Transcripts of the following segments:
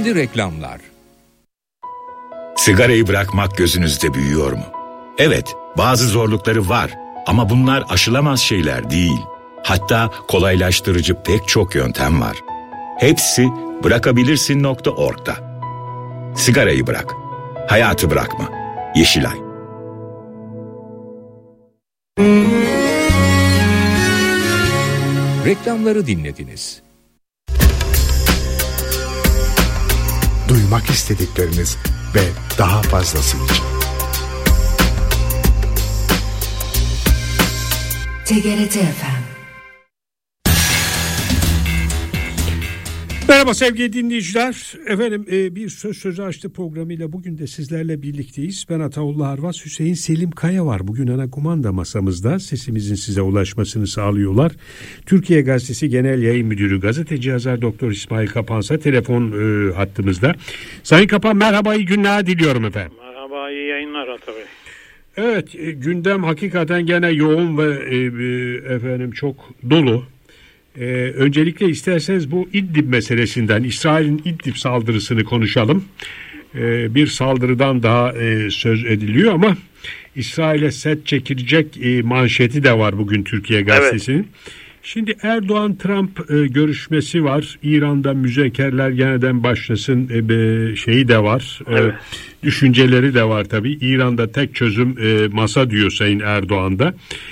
Şimdi reklamlar. Sigarayı bırakmak gözünüzde büyüyor mu? Evet, bazı zorlukları var ama bunlar aşılamaz şeyler değil. Hatta kolaylaştırıcı pek çok yöntem var. Hepsi bırakabilirsin.org'da. Sigarayı bırak, hayatı bırakma. Yeşilay. Reklamları dinlediniz. Duymak istedikleriniz ve daha fazlası için. TGRT FM. Merhaba sevgili dinleyiciler. Efendim bir Söz Açtı programıyla bugün de sizlerle birlikteyiz. Ben Ataullah Arvas, Hüseyin Selim Kaya var. Bugün ana kumanda masamızda sesimizin size ulaşmasını sağlıyorlar. Türkiye Gazetesi Genel Yayın Müdürü Gazeteci yazar Doktor İsmail Kapansa telefon hattımızda. Sayın Kapan, merhaba, iyi günler diliyorum efendim. Merhaba, iyi yayınlar Ata Bey. Evet, gündem hakikaten gene yoğun ve efendim çok dolu. Öncelikle isterseniz bu İdlib meselesinden, İsrail'in İdlib saldırısını konuşalım. Bir saldırıdan daha söz ediliyor ama İsrail'e set çekilecek manşeti de var bugün Türkiye Gazetesi'nin. Evet. Şimdi Erdoğan-Trump görüşmesi var. İran'da müzekerler yeniden başlasın şeyi de var. Evet. Düşünceleri de var tabii. İran'da tek çözüm masa diyor Sayın Erdoğan'da.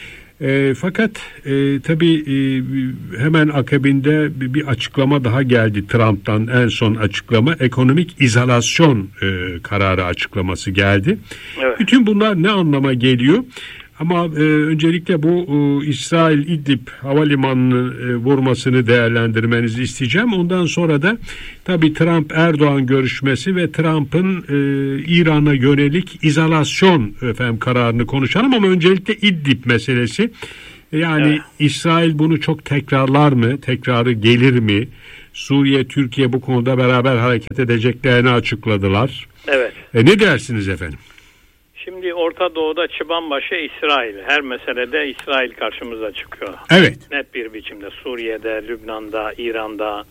Fakat tabii hemen akabinde bir açıklama daha geldi Trump'tan, en son açıklama ekonomik izolasyon kararı açıklaması geldi. Evet. Bütün bunlar ne anlama geliyor? Ama öncelikle bu İsrail İdlib havalimanını vurmasını değerlendirmenizi isteyeceğim. Ondan sonra da tabii Trump-Erdoğan görüşmesi ve Trump'ın İran'a yönelik izolasyon kararını konuşalım. Ama öncelikle İdlib meselesi. Yani evet. İsrail bunu çok tekrarlar mı? Tekrarı gelir mi? Suriye, Türkiye bu konuda beraber hareket edeceklerini açıkladılar. Evet. Ne dersiniz efendim? Şimdi Orta Doğu'da çıbanbaşı İsrail. Her meselede İsrail karşımıza çıkıyor. Evet. Net bir biçimde Suriye'de, Lübnan'da, İran'da.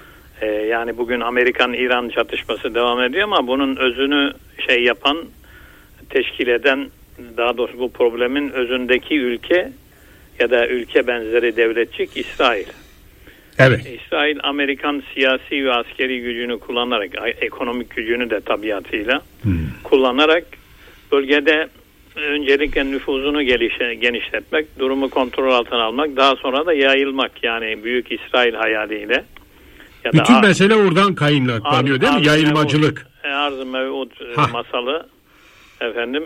Yani bugün Amerikan-İran çatışması devam ediyor ama bunun özünü yapan, teşkil eden, daha doğrusu bu problemin özündeki ülke ya da ülke benzeri devletçik İsrail. Evet. İsrail Amerikan siyasi ve askeri gücünü kullanarak, ekonomik gücünü de tabiatıyla kullanarak bölgede öncelikle nüfuzunu genişletmek, durumu kontrol altına almak, daha sonra da yayılmak, yani Büyük İsrail hayaliyle. Ya bütün mesele oradan kaynaklanıyor değil mi? Yayılmacılık. Arz-ı mev'ud masalı efendim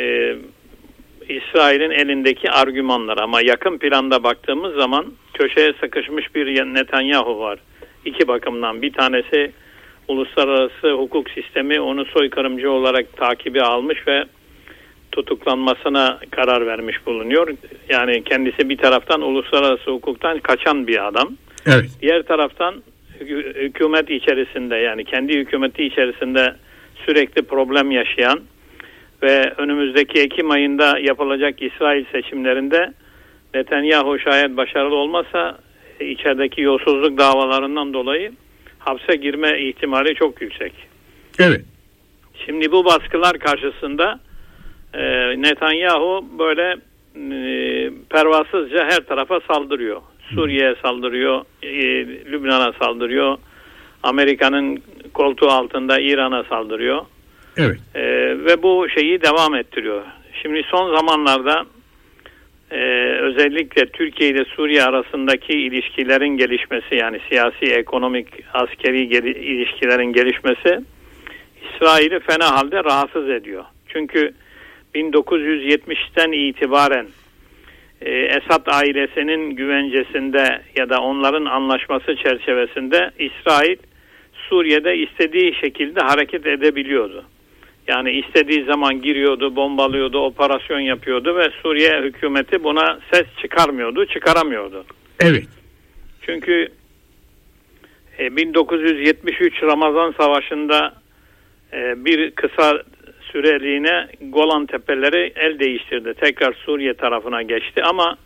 İsrail'in elindeki argümanlar, ama yakın planda baktığımız zaman köşeye sıkışmış bir Netanyahu var. İki bakımdan. Bir tanesi uluslararası hukuk sistemi onu soykırımcı olarak takibi almış ve tutuklanmasına karar vermiş bulunuyor. Yani kendisi bir taraftan uluslararası hukuktan kaçan bir adam. Evet. Diğer taraftan hükümet içerisinde, yani kendi hükümeti içerisinde sürekli problem yaşayan ve önümüzdeki Ekim ayında yapılacak İsrail seçimlerinde Netanyahu şayet başarılı olmazsa içerideki yolsuzluk davalarından dolayı hapse girme ihtimali çok yüksek. Evet. Şimdi bu baskılar karşısında Netanyahu böyle pervasızca her tarafa saldırıyor. Suriye'ye saldırıyor, Lübnan'a saldırıyor, Amerika'nın koltuğu altında İran'a saldırıyor. Evet. Ve bu şeyi devam ettiriyor. Şimdi son zamanlarda özellikle Türkiye ile Suriye arasındaki ilişkilerin gelişmesi, yani siyasi, ekonomik, askeri ilişkilerin gelişmesi İsrail'i fena halde rahatsız ediyor. Çünkü 1970'ten itibaren Esad ailesinin güvencesinde ya da onların anlaşması çerçevesinde İsrail Suriye'de istediği şekilde hareket edebiliyordu. Yani istediği zaman giriyordu, bombalıyordu, operasyon yapıyordu ve Suriye hükümeti buna ses çıkaramıyordu. Evet. Çünkü 1973 Ramazan Savaşı'nda bir kısa süreliğine Golan Tepeleri el değiştirdi. Tekrar Suriye tarafına geçti ama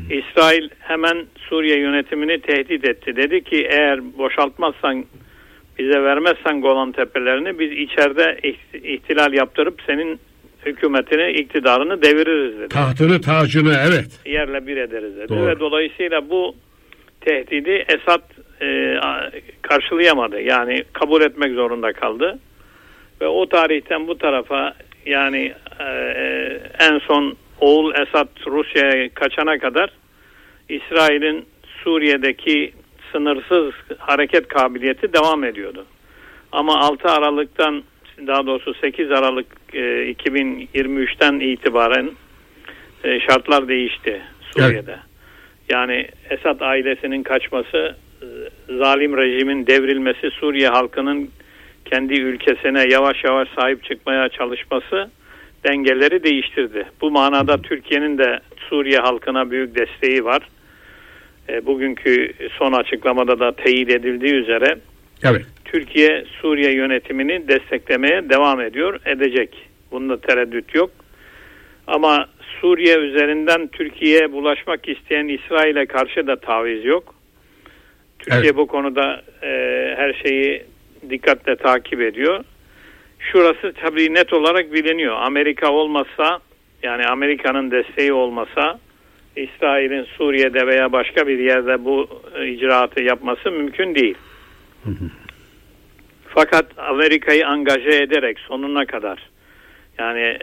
İsrail hemen Suriye yönetimini tehdit etti. Dedi ki eğer boşaltmazsan bize vermezsen Golan Tepelerini biz içeride ihtilal yaptırıp senin hükümetini, iktidarını deviririz dedi. Tahtını, tacını yerle bir ederiz dedi. Doğru. Ve dolayısıyla bu tehdidi Esad karşılayamadı. Yani kabul etmek zorunda kaldı. Ve o tarihten bu tarafa yani en son oğul Esad Rusya'ya kaçana kadar İsrail'in Suriye'deki sınırsız hareket kabiliyeti devam ediyordu. Ama 6 Aralık'tan daha doğrusu 8 Aralık 2023'ten itibaren şartlar değişti Suriye'de. Evet. Yani Esad ailesinin kaçması, zalim rejimin devrilmesi, Suriye halkının kendi ülkesine yavaş yavaş sahip çıkmaya çalışması dengeleri değiştirdi. Bu manada Türkiye'nin de Suriye halkına büyük desteği var. Bugünkü son açıklamada da teyit edildiği üzere Türkiye Suriye yönetimini desteklemeye devam ediyor, edecek. Bunda tereddüt yok. Ama Suriye üzerinden Türkiye'ye bulaşmak isteyen İsrail'e karşı da taviz yok. Türkiye bu konuda her şeyi dikkatle takip ediyor. Şurası tabii net olarak biliniyor. Amerika olmazsa, yani Amerika'nın desteği olmasa İsrail'in Suriye'de veya başka bir yerde bu icraatı yapması mümkün değil. Fakat Amerika'yı angaje ederek sonuna kadar, yani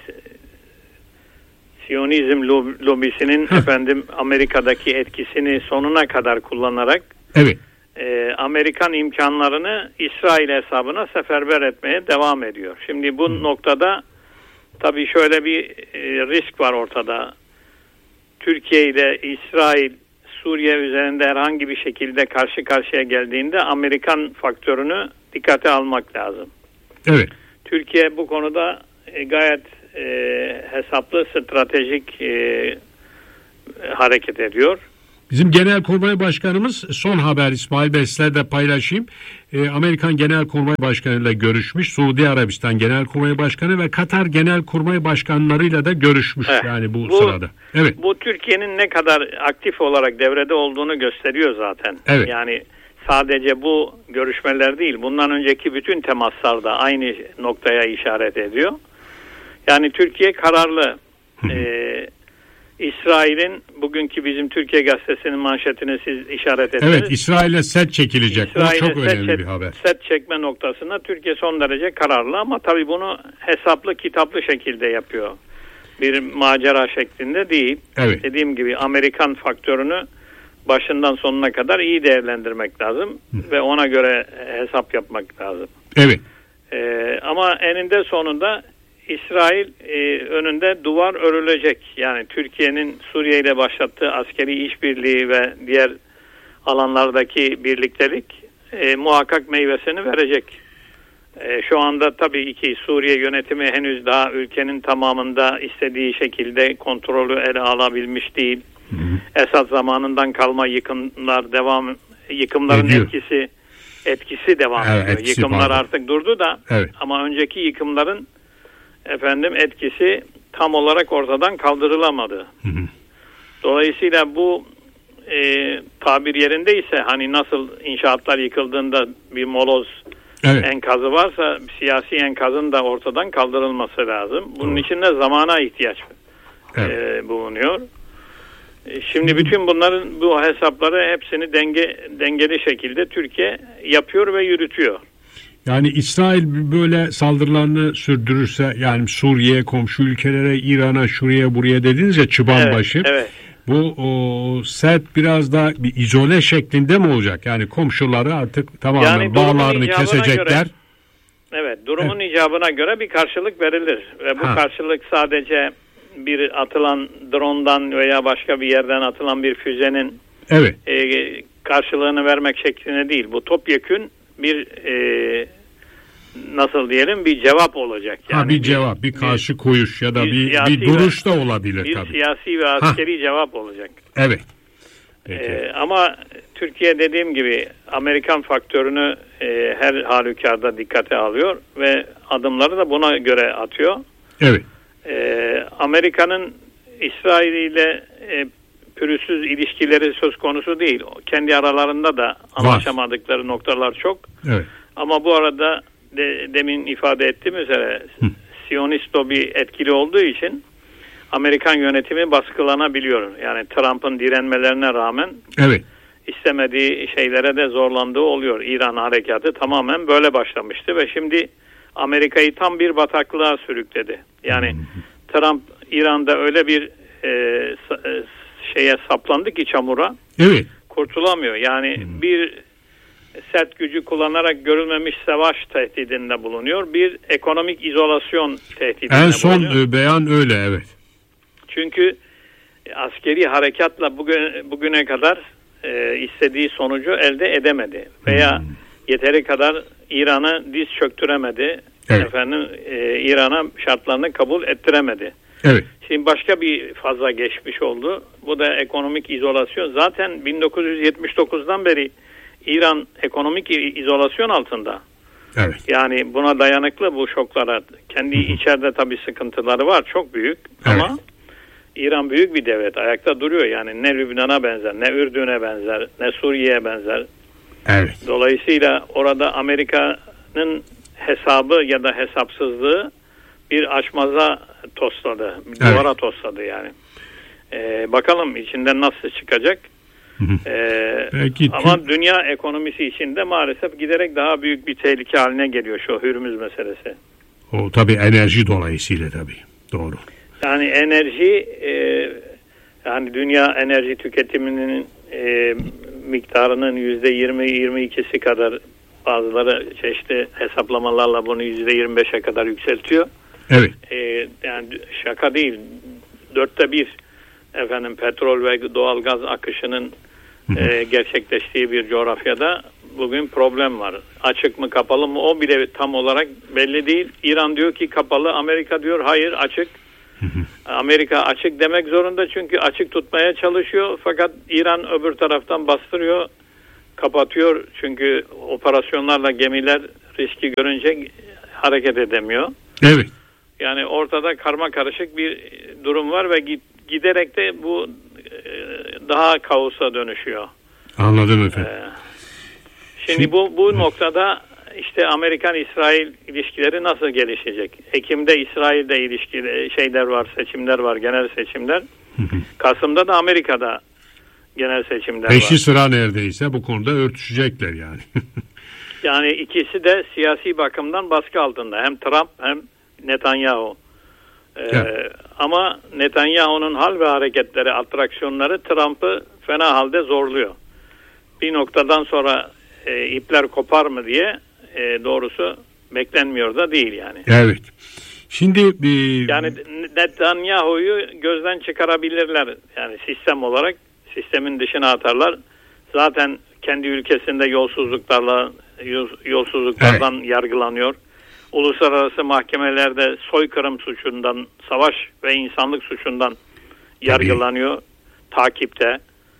Siyonizm lobisinin Amerika'daki etkisini sonuna kadar kullanarak Amerikan imkanlarını İsrail hesabına seferber etmeye devam ediyor. Şimdi bu noktada tabii şöyle bir risk var ortada. Türkiye ile İsrail Suriye üzerinde herhangi bir şekilde karşı karşıya geldiğinde Amerikan faktörünü dikkate almak lazım. Evet. Türkiye bu konuda gayet hesaplı, stratejik hareket ediyor. Bizim Genelkurmay Başkanımız son haber İsmail Bey sizlerle de paylaşayım. Amerikan Genelkurmay Başkanı ile görüşmüş. Suudi Arabistan Genelkurmay Başkanı ve Katar Genelkurmay Başkanlarıyla da görüşmüş yani bu sırada. Evet. Bu Türkiye'nin ne kadar aktif olarak devrede olduğunu gösteriyor zaten. Evet. Yani sadece bu görüşmeler değil, bundan önceki bütün temaslarda aynı noktaya işaret ediyor. Yani Türkiye kararlı. İsrail'in bugünkü bizim Türkiye Gazetesi'nin manşetini siz işaret ettiniz. Evet, İsrail'e set çekilecek. İsrail'e çok önemli bir haber. Set çekme noktasında Türkiye son derece kararlı ama tabii bunu hesaplı, kitaplı şekilde yapıyor. Bir macera şeklinde değil. Evet. Dediğim gibi Amerikan faktörünü başından sonuna kadar iyi değerlendirmek lazım ve ona göre hesap yapmak lazım. Evet. Ama eninde sonunda İsrail önünde duvar örülecek. Yani Türkiye'nin Suriye ile başlattığı askeri işbirliği ve diğer alanlardaki birliktelik muhakkak meyvesini verecek. Şu anda tabii ki Suriye yönetimi henüz daha ülkenin tamamında istediği şekilde kontrolü ele alabilmiş değil. Esad zamanından kalma yıkımların etkisi devam ediyor. Yıkımlar artık durdu da ama önceki yıkımların etkisi tam olarak ortadan kaldırılamadı. Dolayısıyla bu tabir yerindeyse hani nasıl inşaatlar yıkıldığında bir moloz enkazı varsa siyasi enkazın da ortadan kaldırılması lazım. Bunun için de zamana ihtiyaç bulunuyor. Şimdi bütün bunların bu hesapları hepsini dengeli şekilde Türkiye yapıyor ve yürütüyor. Yani İsrail böyle saldırılarını sürdürürse yani Suriye, komşu ülkelere, İran'a, şuraya buraya dediniz ya çıbanbaşı. Evet. Bu set biraz daha bir izole şeklinde mi olacak? Yani komşuları artık tamamen yani bağlarını kesecekler. Durumun icabına göre bir karşılık verilir. Ve bu karşılık sadece bir atılan drondan veya başka bir yerden atılan bir füzenin karşılığını vermek şeklinde değil. Bu topyekün bir nasıl diyelim bir cevap olacak. Yani bir cevap, bir karşı koyuş ya da bir duruş da olabilir bir tabii. Siyasi ve askeri cevap olacak. Evet. Ama Türkiye dediğim gibi Amerikan faktörünü her halükarda dikkate alıyor ve adımları da buna göre atıyor. Evet. Amerika'nın İsrail ile pürüzsüz ilişkileri söz konusu değil. Kendi aralarında da anlaşamadıkları noktalar çok. Evet. Ama bu arada demin ifade ettiğim üzere Siyonist lobi etkili olduğu için Amerikan yönetimi baskılanabiliyor. Yani Trump'ın direnmelerine rağmen istemediği şeylere de zorlandığı oluyor. İran harekatı tamamen böyle başlamıştı ve şimdi Amerika'yı tam bir bataklığa sürükledi. Yani Trump İran'da öyle bir şeye saplandı ki, çamura. Kurtulamıyor. Yani bir sert gücü kullanarak görülmemiş savaş tehdidinde bulunuyor. Bir ekonomik izolasyon tehdidinde bulunuyor. En son beyan öyle, Çünkü askeri harekatla bugüne kadar istediği sonucu elde edemedi. Veya yeteri kadar İran'ı diz çöktüremedi. İran'a şartlarını kabul ettiremedi. Şimdi başka bir faza geçmiş oldu. Bu da ekonomik izolasyon. Zaten 1979'dan beri İran ekonomik izolasyon altında. Yani buna dayanıklı bu şoklara. Kendi içeride tabii sıkıntıları var. Çok büyük. Ama İran büyük bir devlet. Ayakta duruyor. Yani ne Lübnan'a benzer, ne Ürdün'e benzer, ne Suriye'ye benzer. Dolayısıyla orada Amerika'nın hesabı ya da hesapsızlığı bir açmaza tosladı. Duvara tosladı yani. Bakalım içinden nasıl çıkacak. Ama dünya ekonomisi içinde maalesef giderek daha büyük bir tehlike haline geliyor şu Hürmüz meselesi. O tabii enerji dolayısıyla tabii. Doğru. Yani enerji yani dünya enerji tüketiminin miktarının %20-22'si kadar, bazıları çeşitli hesaplamalarla bunu %25'e kadar yükseltiyor. Yani şaka değil. 1/4 petrol ve doğalgaz akışının gerçekleştiği bir coğrafyada bugün problem var. Açık mı kapalı mı o bile tam olarak belli değil. İran diyor ki kapalı, Amerika diyor hayır açık. Amerika açık demek zorunda çünkü açık tutmaya çalışıyor, fakat İran öbür taraftan bastırıyor, kapatıyor çünkü operasyonlarla gemiler riski görünce hareket edemiyor. Yani ortada karma karışık bir durum var ve giderek de bu daha kaosa dönüşüyor. Anladım efendim. Şimdi bu noktada işte Amerikan-İsrail ilişkileri nasıl gelişecek? Ekim'de İsrail'de şeyler var, seçimler var, genel seçimler. Kasım'da da Amerika'da genel seçimler var. Peşi sıra neredeyse bu konuda örtüşecekler yani. Yani ikisi de siyasi bakımdan baskı altında. Hem Trump hem Netanyahu. Ama Netanyahu'nun hal ve hareketleri, atraksiyonları Trump'ı fena halde zorluyor. Bir noktadan sonra ipler kopar mı diye doğrusu beklenmiyor da değil yani. Şimdi yani Netanyahu'yu gözden çıkarabilirler. Yani sistem olarak sistemin dışına atarlar. Zaten kendi ülkesinde yolsuzluklardan yargılanıyor. Uluslararası mahkemelerde soykırım suçundan, savaş ve insanlık suçundan yargılanıyor. Takipte.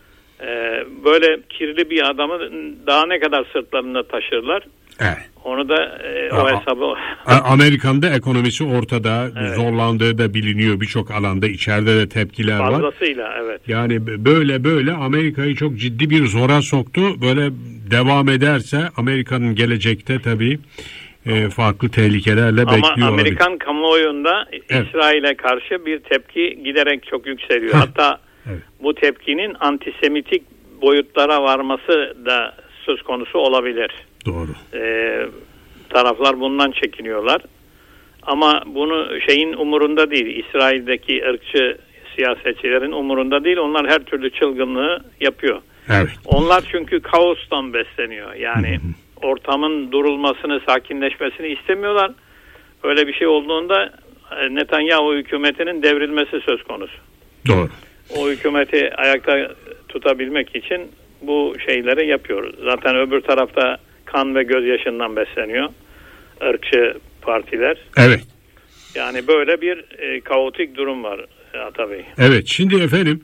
Böyle kirli bir adamı daha ne kadar sırtlarında taşırlar? Onu da o hesabı... Amerika'nın da ekonomisi ortada, zorlandığı da biliniyor birçok alanda, içeride de tepkiler var. Fazlasıyla Yani böyle Amerika'yı çok ciddi bir zora soktu. Böyle devam ederse Amerika'nın gelecekte tabii farklı tehlikelerle bekliyor. Ama Amerikan kamuoyunda İsrail'e karşı bir tepki giderek çok yükseliyor. Hatta bu tepkinin antisemitik boyutlara varması da söz konusu olabilir. Doğru. Taraflar bundan çekiniyorlar. Ama bunu şeyin umurunda değil. İsrail'deki ırkçı siyasetçilerin umurunda değil. Onlar her türlü çılgınlığı yapıyor. Onlar çünkü kaostan besleniyor. Yani ortamın durulmasını, sakinleşmesini istemiyorlar. Öyle bir şey olduğunda Netanyahu hükümetinin devrilmesi söz konusu. Doğru. O hükümeti ayakta tutabilmek için bu şeyleri yapıyor. Zaten öbür tarafta kan ve gözyaşından besleniyor ırkçı partiler. Yani böyle bir kaotik durum var tabii. Şimdi efendim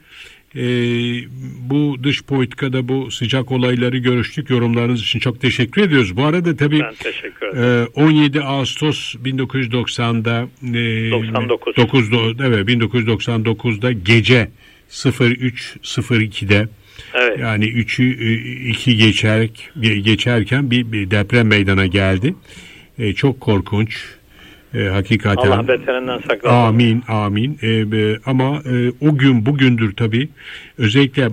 bu dış politikada bu sıcak olayları görüştük. Yorumlarınız için çok teşekkür ediyoruz. Bu arada tabii ben teşekkür ederim. 17 Ağustos 1990'da 1999'da gece 03.02'de Evet. Yani 3'ü 2 geçerken bir deprem meydana geldi. Çok korkunç. Hakikaten. Allah beterinden saklasın. Amin. Ama o gün bugündür tabii özellikle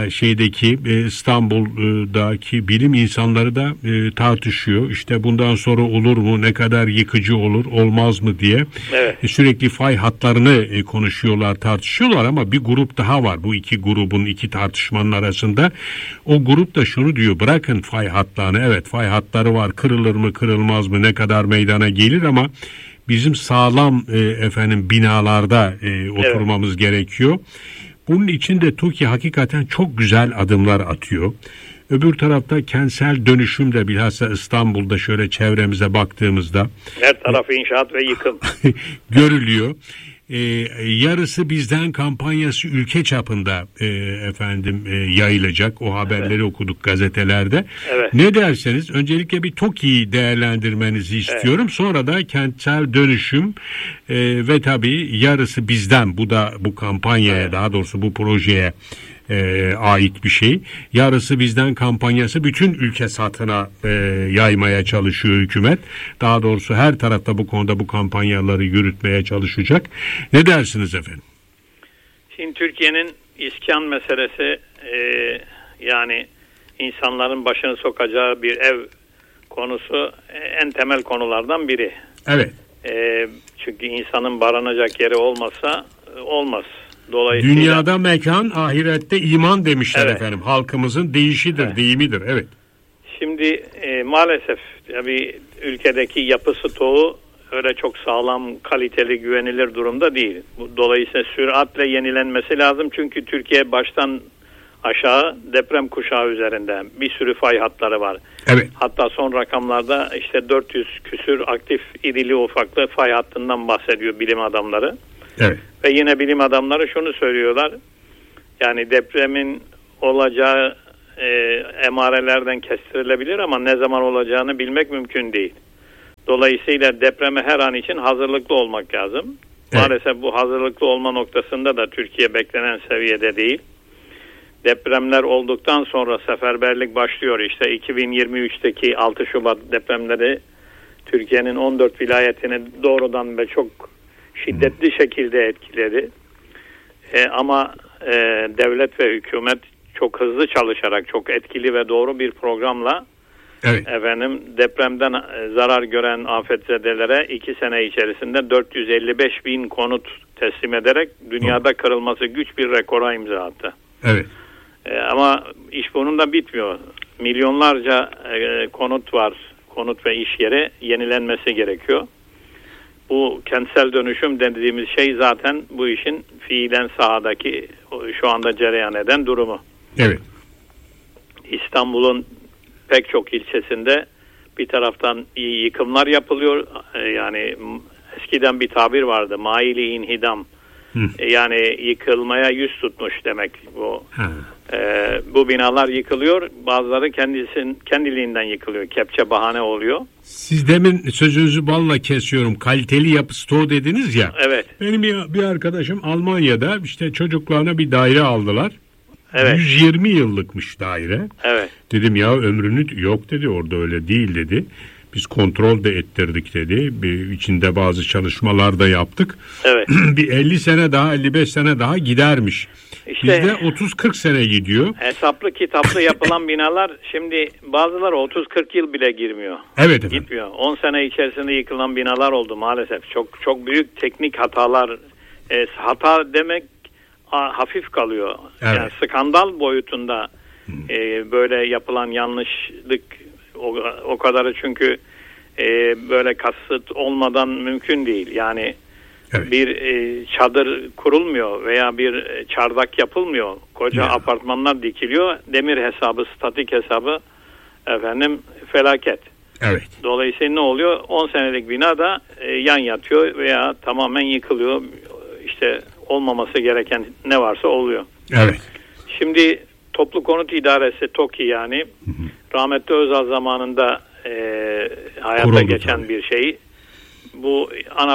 İstanbul'daki bilim insanları da tartışıyor. İşte bundan sonra olur mu, ne kadar yıkıcı olur, olmaz mı diye. Evet. Sürekli fay hatlarını konuşuyorlar, tartışıyorlar ama bir grup daha var. Bu iki grubun, iki tartışmanın arasında. O grup da şunu diyor: bırakın fay hatlarını. Evet, fay hatları var. Kırılır mı, kırılmaz mı, ne kadar meydana gelir ama bizim sağlam binalarda oturmamız gerekiyor. Bunun için de TOKİ hakikaten çok güzel adımlar atıyor. Öbür tarafta kentsel dönüşüm de bilhassa İstanbul'da şöyle çevremize baktığımızda her tarafı inşaat ve yıkım görülüyor. Yarısı bizden kampanyası ülke çapında yayılacak. O haberleri okuduk gazetelerde. Evet. Ne derseniz öncelikle bir TOKİ'yi değerlendirmenizi istiyorum. Sonra da kentsel dönüşüm ve tabii yarısı bizden, bu da bu kampanyaya, daha doğrusu bu projeye ait bir şey. Yarısı bizden kampanyası bütün ülke satına yaymaya çalışıyor hükümet. Daha doğrusu her tarafta bu konuda bu kampanyaları yürütmeye çalışacak. Ne dersiniz efendim? Şimdi Türkiye'nin iskan meselesi yani insanların başını sokacağı bir ev konusu en temel konulardan biri. Evet. Çünkü insanın barınacak yeri olmazsa olmaz. Dolayısıyla dünyada mekan, ahirette iman demişler efendim. Halkımızın deyişidir, deyimidir. Evet. Şimdi maalesef tabii ülkedeki yapı stoğu öyle çok sağlam, kaliteli, güvenilir durumda değil. Dolayısıyla süratle yenilenmesi lazım. Çünkü Türkiye baştan aşağı deprem kuşağı üzerinde bir sürü fay hatları var. Evet. Hatta son rakamlarda işte 400 küsür aktif irili ufaklı fay hattından bahsediyor bilim adamları. Evet. Ve yine bilim adamları şunu söylüyorlar. Yani depremin olacağı emarelerden kestirilebilir ama ne zaman olacağını bilmek mümkün değil. Dolayısıyla depreme her an için hazırlıklı olmak lazım. Evet. Maalesef bu hazırlıklı olma noktasında da Türkiye beklenen seviyede değil. Depremler olduktan sonra seferberlik başlıyor. İşte 2023'teki 6 Şubat depremleri Türkiye'nin 14 vilayetini doğrudan ve çok şiddetli şekilde etkiledi. Ama devlet ve hükümet çok hızlı çalışarak, çok etkili ve doğru bir programla depremden zarar gören afetzedelere 2 sene içerisinde 455 bin konut teslim ederek dünyada kırılması güç bir rekora imza attı. Evet. Ama iş bununla bitmiyor. Milyonlarca konut var. Konut ve iş yeri yenilenmesi gerekiyor. Bu kentsel dönüşüm dediğimiz şey zaten bu işin fiilen sahadaki şu anda cereyan eden durumu. Evet. İstanbul'un pek çok ilçesinde bir taraftan yıkımlar yapılıyor. Yani eskiden bir tabir vardı. Maili inhidam. Yani yıkılmaya yüz tutmuş demek bu. Bu binalar yıkılıyor. Bazıları kendiliğinden yıkılıyor. Kepçe bahane oluyor. Siz demin sözünüzü balla kesiyorum. Kaliteli yapı stoğu dediniz ya. Evet. Benim bir arkadaşım Almanya'da işte çocuklarına bir daire aldılar. Evet. 120 yıllıkmış daire. Evet. Dedim ya ömrünü yok dedi, orada öyle değil dedi. Biz kontrol de ettirdik dedi. İçinde bazı çalışmalar da yaptık. Evet. Bir 50 sene daha 55 sene daha gidermiş. İşte, bizde 30-40 sene gidiyor. Hesaplı kitaplı yapılan binalar şimdi bazıları 30-40 yıl bile girmiyor. Evet efendim. Gitmiyor. 10 sene içerisinde yıkılan binalar oldu maalesef. Çok büyük teknik hatalar. Hata demek hafif kalıyor. Evet. Yani skandal boyutunda böyle yapılan yanlışlık o kadarı çünkü böyle kasıt olmadan mümkün değil. Yani evet. Bir çadır kurulmuyor veya bir çardak yapılmıyor. Koca apartmanlar dikiliyor. Demir hesabı, statik hesabı felaket. Evet. Dolayısıyla ne oluyor? 10 senelik bina da yan yatıyor veya tamamen yıkılıyor. İşte olmaması gereken ne varsa oluyor. Evet. Şimdi Toplu Konut İdaresi TOKİ yani rahmetli Özal zamanında hayata kuruldu geçen tabii. Bir şey. Bu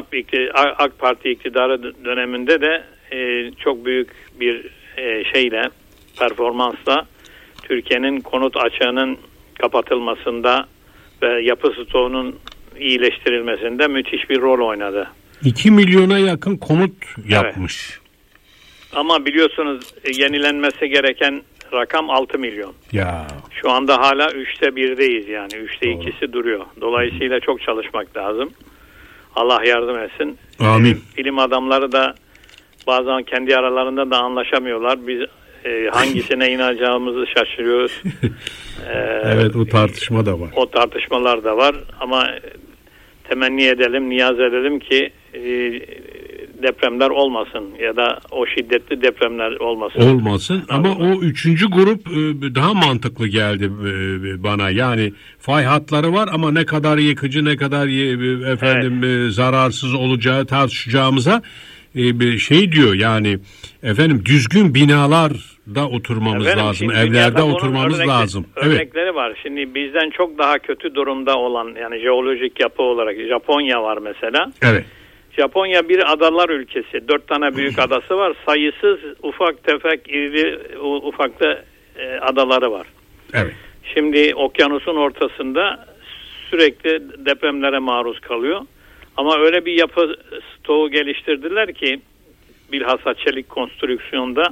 AK Parti iktidarı döneminde de çok büyük bir şeyle performansla Türkiye'nin konut açığının kapatılmasında ve yapı stoğunun iyileştirilmesinde müthiş bir rol oynadı. 2 milyona yakın konut yapmış. Evet. Ama biliyorsunuz yenilenmesi gereken rakam 6 milyon. Ya. Şu anda hala 3'te 1'deyiz yani. 3'te 2'si duruyor. Dolayısıyla çok çalışmak lazım. Allah yardım etsin. Amin. Bilim adamları da bazen kendi aralarında da anlaşamıyorlar. Biz hangisine inanacağımızı şaşırıyoruz. Evet, o tartışma da var. O tartışmalar da var ama temenni edelim, niyaz edelim ki depremler olmasın ya da o şiddetli depremler olmasın. Olmasın ama o 3. grup daha mantıklı geldi bana. Yani fay hatları var ama ne kadar yıkıcı, ne kadar zararsız olacağı tartışacağımıza şey diyor yani düzgün binalarda oturmamız lazım, evlerde oturmamız lazım. Örnekleri var. Şimdi bizden çok daha kötü durumda olan yani jeolojik yapı olarak Japonya var mesela. Evet. Japonya bir adalar ülkesi. 4 tane büyük adası var. Sayısız ufak tefek iri ufakta adaları var. Evet. Şimdi okyanusun ortasında sürekli depremlere maruz kalıyor. Ama öyle bir yapı stoğu geliştirdiler ki bilhassa çelik konstrüksiyonda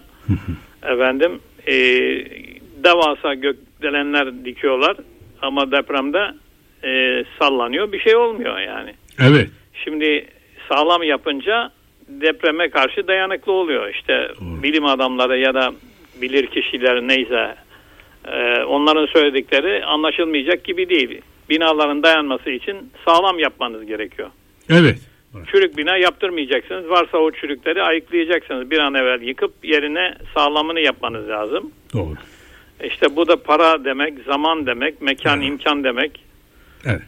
devasa gökdelenler dikiyorlar ama depremde sallanıyor. Bir şey olmuyor yani. Evet. Şimdi sağlam yapınca depreme karşı dayanıklı oluyor. İşte bilim adamları ya da bilir kişiler neyse onların söyledikleri anlaşılmayacak gibi değil. Binaların dayanması için sağlam yapmanız gerekiyor. Evet. Çürük bina yaptırmayacaksınız. Varsa o çürükleri ayıklayacaksınız. Bir an evvel yıkıp yerine sağlamını yapmanız lazım. Doğru. İşte bu da para demek, zaman demek, mekan, imkan demek. Evet.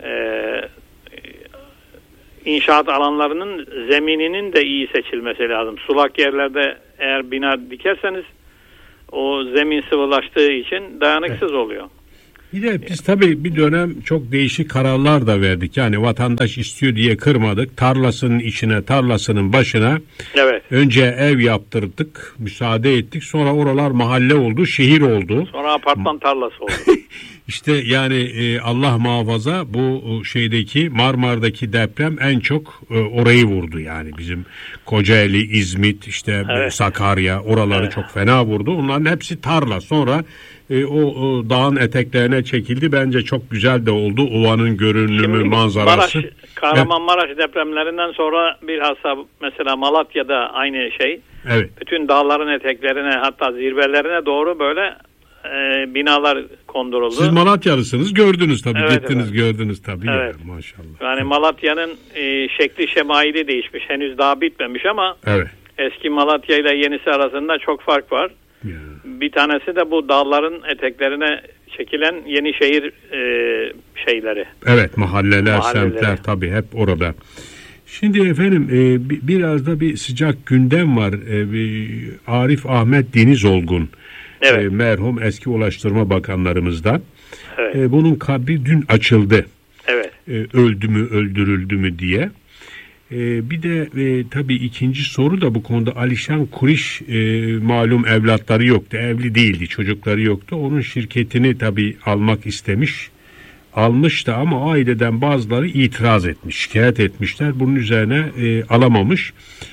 İnşaat alanlarının zemininin de iyi seçilmesi lazım. Sulak yerlerde eğer bina dikerseniz o zemin sıvılaştığı için dayanıksız oluyor. Bir de biz tabii bir dönem çok değişik kararlar da verdik. Yani vatandaş istiyor diye kırmadık. Tarlasının içine, tarlasının başına önce ev yaptırdık, müsaade ettik. Sonra oralar mahalle oldu, şehir oldu. Sonra apartman tarlası oldu. İşte yani Allah muhafaza bu şeydeki Marmara'daki deprem en çok orayı vurdu. Yani bizim Kocaeli, İzmit, işte Sakarya oraları çok fena vurdu. Onların hepsi tarla. Sonra o dağın eteklerine çekildi. Bence çok güzel de oldu. Ovanın görünümü, şimdi manzarası. Kahramanmaraş depremlerinden sonra bilhassa mesela Malatya'da aynı şey. Evet. Bütün dağların eteklerine hatta zirvelerine doğru böyle binalar konduruldu. Siz Malatyalısınız, gördünüz tabii. Evet, gittiniz gördünüz tabii. Evet. Ya, maşallah. Yani Malatya'nın şekli şemaili değişmiş. Henüz daha bitmemiş ama eski Malatya ile yenisi arasında çok fark var. Ya. Bir tanesi de bu dağların eteklerine çekilen yeni şehir şeyleri. Evet, mahalleler, semtler tabii hep orada. Şimdi efendim biraz da bir sıcak gündem var. Arif Ahmet Denizolgun, merhum eski Ulaştırma Bakanlarımızdan. Evet. Bunun kabri dün açıldı. Evet. Öldü mü, öldürüldü mü diye. Bir de tabii ikinci soru da bu konuda Alişan Kuriş malum evlatları yoktu, evli değildi, çocukları yoktu. Onun şirketini tabii almak istemiş, almış da ama aileden bazıları itiraz etmiş, şikayet etmişler. Bunun üzerine alamamış.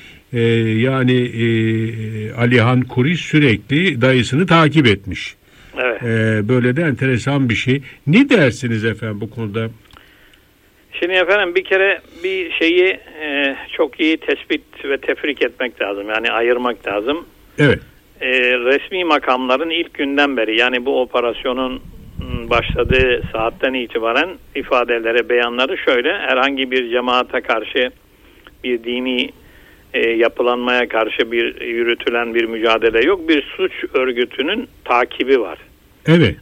Yani Alihan Kuriş sürekli dayısını takip etmiş. Evet. Böyle de enteresan bir şey. Ne dersiniz efendim bu konuda? Şimdi efendim bir kere bir şeyi çok iyi tespit ve tefrik etmek lazım. Yani ayırmak lazım. Evet. Resmi makamların ilk günden beri yani bu operasyonun başladığı saatten itibaren ifadeleri, beyanları şöyle: herhangi bir cemaate karşı, bir dini yapılanmaya karşı bir yürütülen bir mücadele yok. Bir suç örgütünün takibi var. Evet.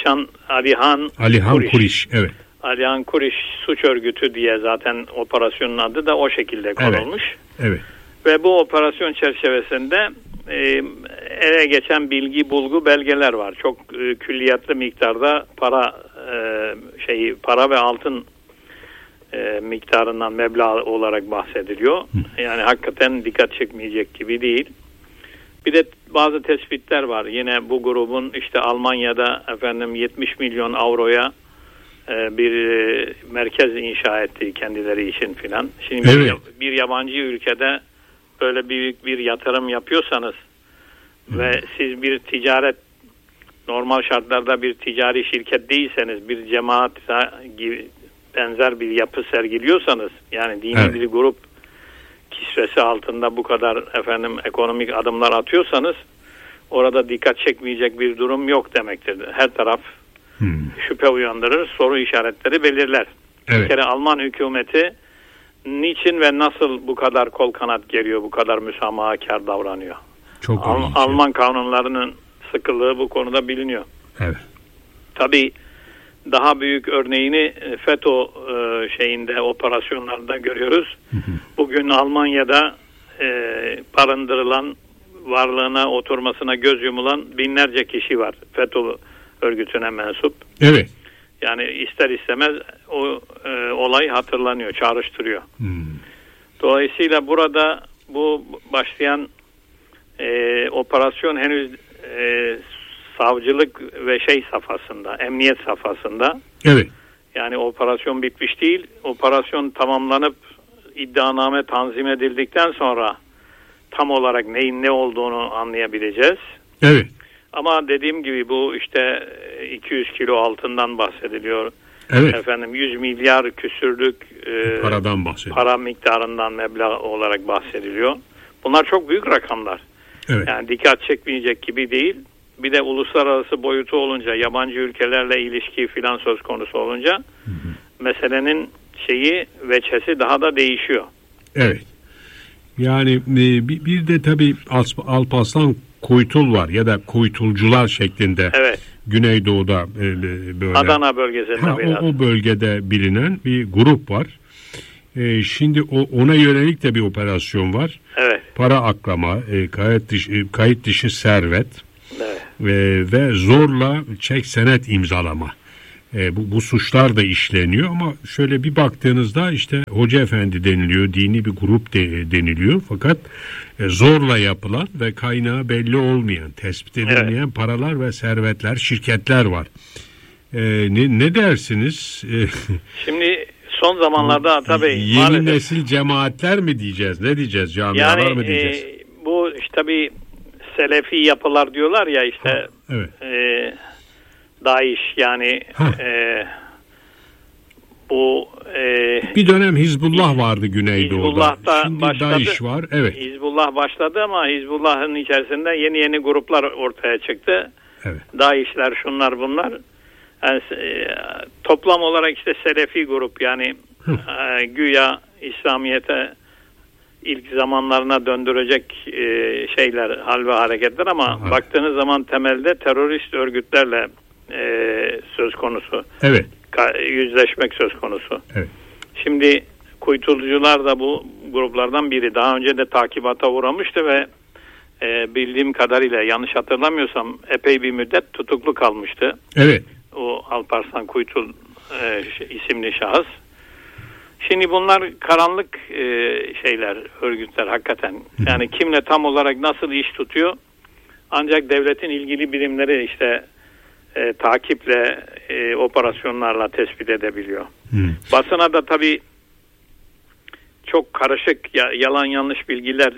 Alihan Kuriş. Evet. Alihan Kuriş suç örgütü diye zaten operasyonun adı da o şekilde konulmuş. Evet. Ve bu operasyon çerçevesinde ele geçen bilgi, bulgu, belgeler var. Çok külliyatlı miktarda para ve altın miktarından meblağ olarak bahsediliyor. Yani hakikaten dikkat çekmeyecek gibi değil. Bir de bazı tespitler var. Yine bu grubun işte Almanya'da 70 milyon avroya bir merkez inşa ettiği kendileri için filan. Şimdi evet. bir yabancı ülkede böyle büyük bir yatırım yapıyorsanız ve siz bir ticaret, normal şartlarda bir ticari şirket değilseniz, bir cemaat gibi benzer bir yapı sergiliyorsanız, yani dini bir grup kisvesi altında bu kadar ekonomik adımlar atıyorsanız, orada dikkat çekmeyecek bir durum yok demektir. Her taraf şüphe uyandırır, soru işaretleri belirler. Evet. Bir kere Alman hükümeti niçin ve nasıl bu kadar kol kanat geriyor, bu kadar müsamahakar davranıyor? Çok Alman kanunlarının sıkılığı bu konuda biliniyor. Evet. Tabii daha büyük örneğini FETÖ operasyonlarında görüyoruz. Bugün Almanya'da barındırılan, varlığına, oturmasına göz yumulan binlerce kişi var. FETÖ örgütüne mensup. Evet. Yani ister istemez o olay hatırlanıyor, çağrıştırıyor. Dolayısıyla burada bu başlayan operasyon henüz savcılık ve safhasında, emniyet safhasında. Evet. Yani operasyon bitmiş değil. Operasyon tamamlanıp iddianame tanzim edildikten sonra tam olarak neyin ne olduğunu anlayabileceğiz. Evet. Ama dediğim gibi bu işte 200 kilo altından bahsediliyor. Evet. 100 milyar küsürlük paradan bahsediyor. Para miktarından meblağ olarak bahsediliyor. Bunlar çok büyük rakamlar. Evet. Yani dikkat çekmeyecek gibi değil. Bir de uluslararası boyutu olunca, yabancı ülkelerle ilişki filan söz konusu olunca meselenin veçhesi daha da değişiyor. Evet. Yani bir de tabii Alparslan Kuytul var ya da Kuytulcular şeklinde. Evet. Güneydoğu'da böyle. Adana bölgesinde biraz. O bölgede bilinen bir grup var. Şimdi ona yönelik de bir operasyon var. Evet. Para aklama, kayıt dışı servet, evet. Ve zorla çek senet imzalama. Bu suçlar da işleniyor ama şöyle bir baktığınızda işte Hoca Efendi deniliyor, dini bir grup deniliyor. Fakat zorla yapılan ve kaynağı belli olmayan, tespit edilmeyen paralar ve servetler, şirketler var. Ne dersiniz? Şimdi son zamanlarda tabii yeni maalesef nesil cemaatler mi diyeceğiz? Ne diyeceğiz? Camialar mı diyeceğiz? Bu tabii Selefi yapılar diyorlar ya işte. Evet. DAEŞ yani bu bir dönem Hizbullah vardı Güneydoğu'da. Hizbullah'ta şimdi başladı. DAEŞ var. Evet. Hizbullah başladı ama Hizbullah'ın içerisinde yeni gruplar ortaya çıktı. Evet. DAEŞ'ler, şunlar bunlar. Yani, toplam olarak işte Selefi grup yani güya İslamiyet'e ilk zamanlarına döndürecek hal ve hareketler ama baktığınız zaman temelde terörist örgütlerle söz konusu. Evet. Yüzleşmek söz konusu. Evet. Şimdi Kuytulcular da bu gruplardan biri. Daha önce de takibata uğramıştı ve bildiğim kadarıyla yanlış hatırlamıyorsam epey bir müddet tutuklu kalmıştı. Evet. O Alparslan Kuytul isimli şahıs. Şimdi bunlar karanlık örgütler hakikaten. Yani kimle tam olarak nasıl iş tutuyor? Ancak devletin ilgili birimleri işte takiple, operasyonlarla tespit edebiliyor. Basına da tabii çok karışık, yalan yanlış bilgiler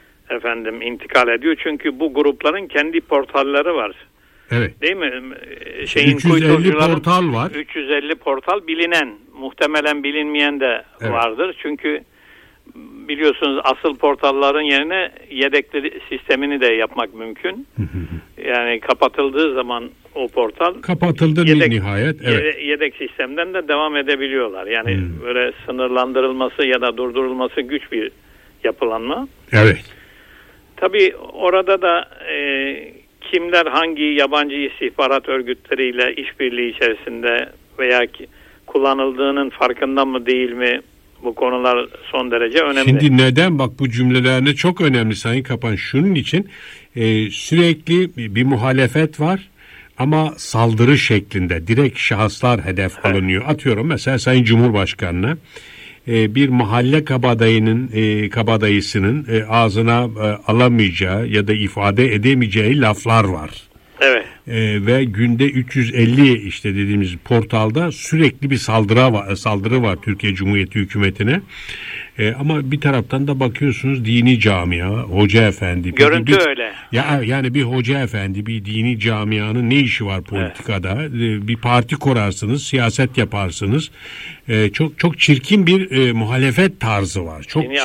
intikal ediyor. Çünkü bu grupların kendi portalları var. Evet. Değil mi? 350 portal var. 350 portal bilinen, muhtemelen bilinmeyen de vardır. Çünkü biliyorsunuz asıl portalların yerine yedekli sistemini de yapmak mümkün. Yani kapatıldığı zaman o portal kapatıldı nihayet. Evet. Yedek sistemden de devam edebiliyorlar. Yani böyle sınırlandırılması ya da durdurulması güç bir yapılanma. Evet. Tabii orada da kimler hangi yabancı istihbarat örgütleriyle işbirliği içerisinde veya kullanıldığının farkında mı değil mi, bu konular son derece önemli. Şimdi neden bak bu cümlelerine çok önemli Sayın Kapan, şunun için sürekli bir muhalefet var ama saldırı şeklinde direkt şahıslar hedef alınıyor. Atıyorum mesela Sayın Cumhurbaşkanı'na bir mahalle kabadayısının ağzına alamayacağı ya da ifade edemeyeceği laflar var. Evet. Ve günde 350 işte dediğimiz portalda sürekli bir saldırı var Türkiye Cumhuriyeti hükümetine. Ama bir taraftan da bakıyorsunuz dini camia, hoca efendi. Görüntü öyle. Yani bir hoca efendi, bir dini camianın ne işi var politikada? Evet. Bir parti kurarsınız, siyaset yaparsınız. Çok çirkin bir muhalefet tarzı var. Çok yani çirkin.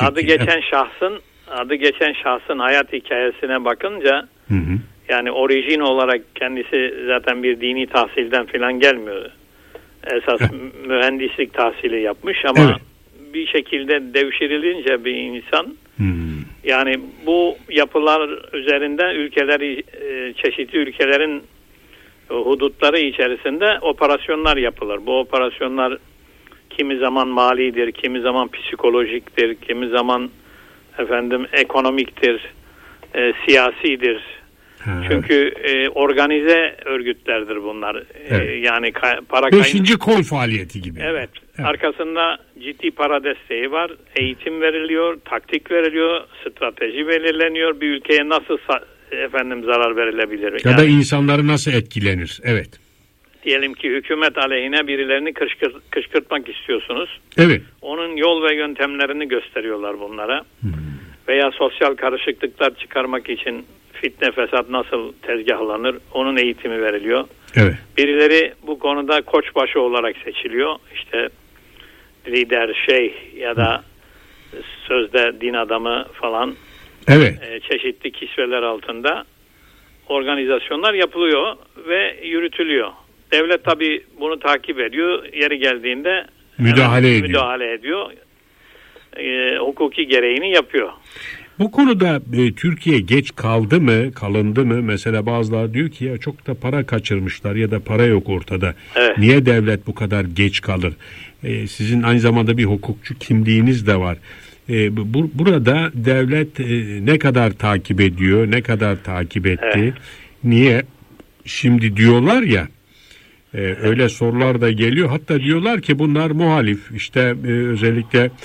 Adı geçen şahsın hayat hikayesine bakınca yani orijin olarak kendisi zaten bir dini tahsilden falan gelmiyor. Esas mühendislik tahsili yapmış ama bir şekilde devşirilince bir insan yani bu yapılar üzerinden çeşitli ülkelerin hudutları içerisinde operasyonlar yapılır. Bu operasyonlar kimi zaman malidir, kimi zaman psikolojiktir, kimi zaman ekonomiktir, siyasidir. Çünkü organize örgütlerdir bunlar. Yani para Beşinci kol faaliyeti gibi. Evet. Arkasında ciddi para desteği var. Eğitim veriliyor, taktik veriliyor, strateji belirleniyor. Bir ülkeye nasıl zarar verilebilir? Ya da insanları nasıl etkilenir? Evet. Diyelim ki hükümet aleyhine birilerini kışkırtmak istiyorsunuz. Evet. Onun yol ve yöntemlerini gösteriyorlar bunlara. Veya sosyal karışıklıklar çıkarmak için fitne fesat nasıl tezgahlanır? Onun eğitimi veriliyor. Evet. Birileri bu konuda koçbaşı olarak seçiliyor. İşte lider, şeyh ya da sözde din adamı falan. Evet. Çeşitli kisveler altında organizasyonlar yapılıyor ve yürütülüyor. Devlet tabii bunu takip ediyor. Yeri geldiğinde müdahale ediyor. Hukuki gereğini yapıyor. Bu konuda Türkiye geç kalındı mı? Mesela bazıları diyor ki ya çok da para kaçırmışlar ya da para yok ortada. Evet. Niye devlet bu kadar geç kalır? Sizin aynı zamanda bir hukukçu kimliğiniz de var. Burada devlet ne kadar takip ediyor, ne kadar takip etti? Evet. Niye? Şimdi diyorlar ya, öyle sorular da geliyor. Hatta diyorlar ki bunlar muhalif. İşte özellikle